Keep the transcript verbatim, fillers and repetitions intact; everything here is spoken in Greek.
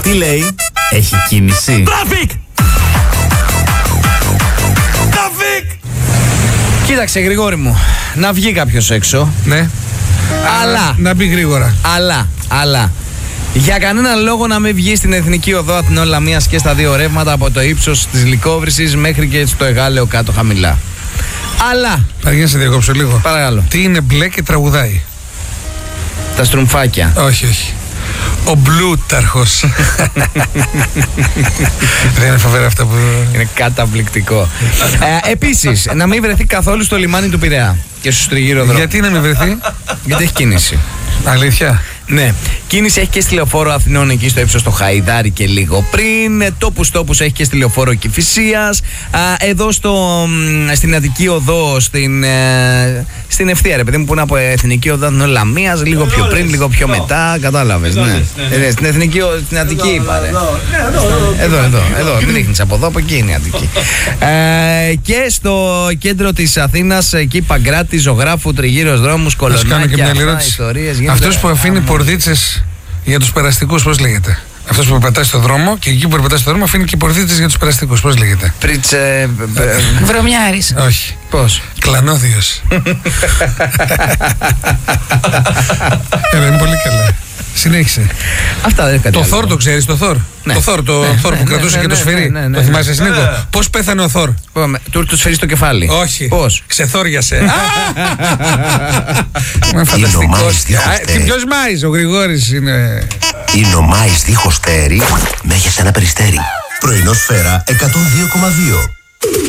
Τι λέει? Έχει κίνηση. Τράφικ! Τράφικ! Κοίταξε Γρηγόρη μου, να βγει κάποιος έξω. Ναι. Αλλά, Να μπει γρήγορα. αλλά, αλλά για κανέναν λόγο να μην βγει στην Εθνική Οδό Αθηνών Λαμίας και στα δύο ρεύματα από το ύψος της Λυκόβρησης μέχρι και στο Εγάλεο κάτω χαμηλά. Αλλά, Παραγγέλνει, σε διακόψω λίγο. παρακαλώ, Τι είναι μπλε και τραγουδάει? τα στρουμφάκια. Όχι, όχι. Ο Μπλούταρχος. Δεν είναι φοβερά αυτά που... Είναι καταπληκτικό. ε, Επίσης, να μην βρεθεί καθόλου στο λιμάνι του Πειραιά και στους τριγύρω δρόμους. Γιατί να μην βρεθεί? Γιατί έχει κίνηση. Αλήθεια? Ναι, κίνηση έχει και στη λεωφόρο Αθηνών εκεί στο ύψος το Χαϊδάρι και λίγο πριν. Τόπους τόπους έχει και στη λεωφόρο Κηφισίας. Εδώ στο, στην Αττική Οδό, στην, ε, στην ευθεία ρε παιδί μου, που είναι από Εθνική Οδό Αθηνών Λαμίας, λίγο πιο πριν, λίγο πιο μετά. Κατάλαβες, ναι. Ε, στην Εθνική, στην Αττική είπα ρε. Εδώ, εδώ, εδώ. Μην ρίχνεις από εδώ, από εκεί είναι η Αττική. Ε, και στο κέντρο της Αθήνας, εκεί Παγκράτη, Ζωγράφου, τριγύρως δρόμους, κολονάκια, ιστορίες. Αυτός που αφήνει πορδίτσες για τους περαστικούς, πώς λέγεται? Αυτός που περπατάει στο δρόμο και εκεί που περπατάει στο δρόμο αφήνει και πορδίτσες για τους περαστικούς, πώς λέγεται? Πρίτσε. Βρωμιάρης. Όχι. Πώς? Κλανόδιος. Ε, είναι πολύ καλά. Συνέχισε. Αυτά δεν είναι κάτι Το άλλο. Θόρ το ξέρεις, το Θόρ? Ναι. Το Θόρ, το Ναι, Θόρ ναι, που ναι, κρατούσε ναι, και το ναι, σφυρί. ναι, ναι, Το ναι. θυμάσαι, Νίκο? Πώς πέθανε ο Θόρ? Πάμε, Του το σφυρί στο κεφάλι. Όχι. Πώς? Ξεθόριασε. Είναι φανταστικός. Τι ποιος Μάης, ο Γρηγόρης είναι. Είναι ο Μάης δίχως τέρι, με έχεις ένα περιστέρι. Πρωινό Σφαίρα εκατόν δύο κόμμα δύο.